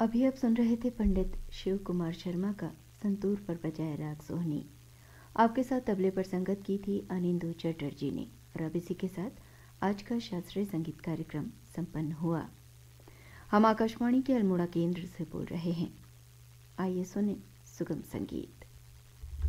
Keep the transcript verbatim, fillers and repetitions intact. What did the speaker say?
अभी आप सुन रहे थे पंडित शिव कुमार शर्मा का संतूर पर बजाया राग सोहनी। आपके साथ तबले पर संगत की थी अनिंदु चटर्जी ने। और अब इसी के साथ आज का शास्त्रीय संगीत कार्यक्रम संपन्न हुआ। हम आकाशवाणी के अल्मोड़ा केंद्र से बोल रहे हैं। आइए सुने सुगम संगीत।